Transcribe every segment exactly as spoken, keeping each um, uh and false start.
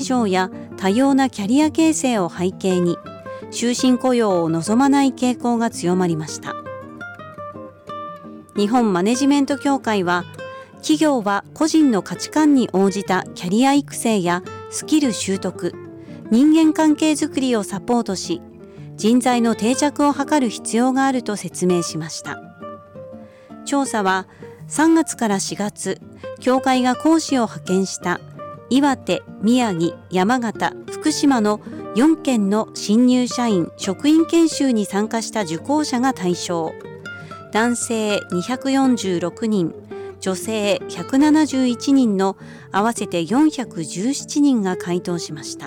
上や多様なキャリア形成を背景に、終身雇用を望まない傾向が強まりました。日本マネジメント協会は、企業は個人の価値観に応じたキャリア育成やスキル習得、人間関係づくりをサポートし、人材の定着を図る必要があると説明しました。調査はさんがつからしがつ、協会が講師を派遣した岩手、宮城、山形、福島のよんけんの新入社員・職員研修に参加した受講者が対象。男性にひゃくよんじゅうろくにん、女性ひゃくななじゅういちにんの合わせてよんひゃくじゅうななにんが回答しました。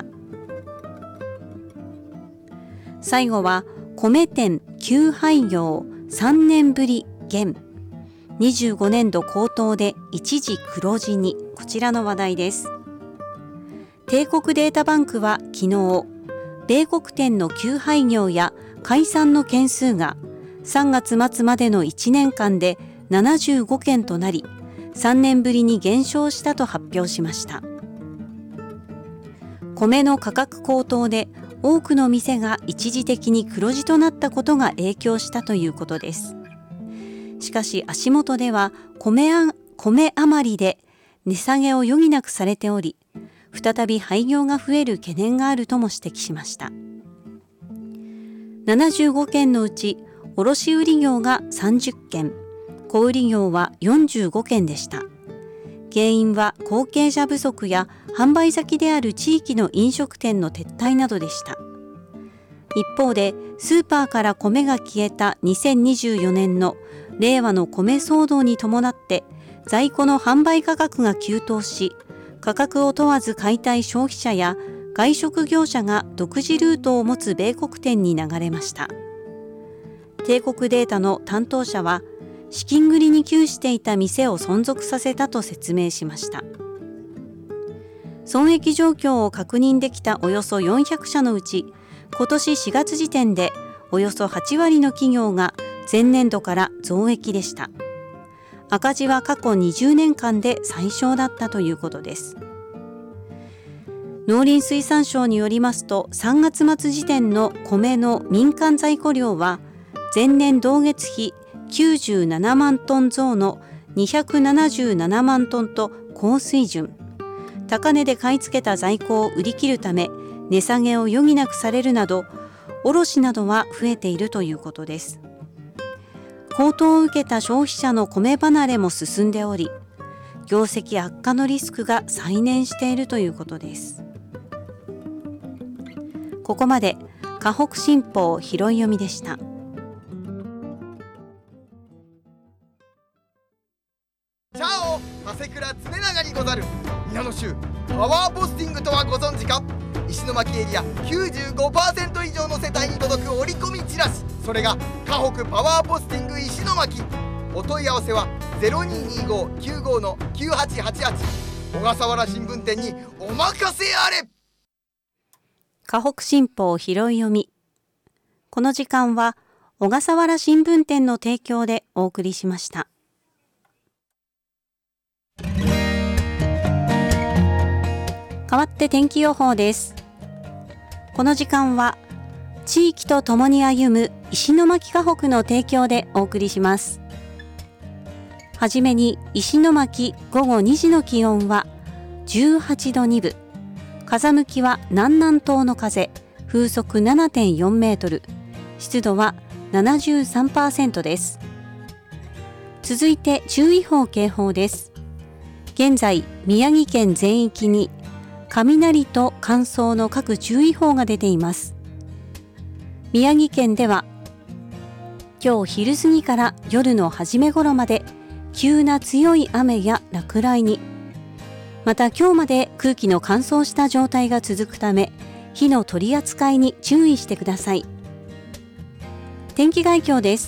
最後は米店休廃業さんねんぶり減、にじゅうごねんど高騰で一時黒字に。こちらの話題です。帝国データバンクは昨日、米国店の休廃業や解散の件数がさんがつ末までのいちねんかんでななじゅうごけんとなり、さんねんぶりに減少したと発表しました。米の価格高騰で多くの店が一時的に黒字となったことが影響したということです。しかし足元では米あ、米余りで値下げを余儀なくされており、再び廃業が増える懸念があるとも指摘しました。ななじゅうごけんのうち卸売業がさんじゅっけん、小売業はよんじゅうごけんでした。原因は後継者不足や販売先である地域の飲食店の撤退などでした。一方でスーパーから米が消えたにせんにじゅうよねんの令和の米騒動に伴って在庫の販売価格が急騰し、価格を問わず買いたい消費者や外食業者が独自ルートを持つ米国店に流れました。帝国データの担当者は、資金繰りに窮していた店を存続させたと説明しました。損益状況を確認できたおよそよんひゃくしゃのうち、今年しがつ時点でおよそはちわりの企業が前年度から増益でした。赤字は過去にじゅうねんかんで最小だったということです。農林水産省によりますと、さんがつ末時点の米の民間在庫量は前年同月比きゅうじゅうななまんトン増のにひゃくななじゅうななまんトンと高水準。高値で買い付けた在庫を売り切るため値下げを余儀なくされるなど、卸などは増えているということです。高騰を受けた消費者の米離れも進んでおり、業績悪化のリスクが再燃しているということです。ここまで河北新報拾い読みでした。 チャオ、長谷倉常長にござる。皆の衆、パワーポスティングとはご存知か。石巻エリア きゅうじゅうごパーセント 以上の世帯に届く折り込みチラシ、それが河北パワーポスティング石巻。お問い合わせは ゼロにーにーごーきゅうごのきゅうはちはちはち、小笠原新聞店にお任せあれ。 河北新報拾い読み。この時間は小笠原新聞店の提供でお送りしました。代わって天気予報です。この時間は地域とともに歩む石巻河北の提供でお送りします。はじめに石巻午後にじの気温はじゅうはちどにぶ、風向きは南南東の風、風速 ななてんよんメートル、湿度は ななじゅうさんパーセント です。続いて注意報警報です。現在宮城県全域に雷と乾燥の各注意報が出ています。宮城県では今日昼過ぎから夜の初め頃まで急な強い雨や落雷に、また今日まで空気の乾燥した状態が続くため火の取り扱いに注意してください。天気概況です。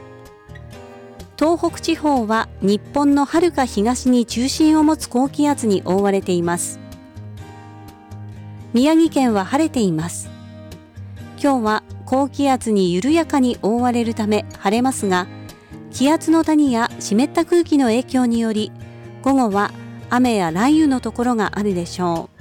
東北地方は日本のはるか東に中心を持つ高気圧に覆われています。宮城県は晴れています。今日は高気圧に緩やかに覆われるため晴れますが、気圧の谷や湿った空気の影響により午後は雨や雷雨のところがあるでしょう。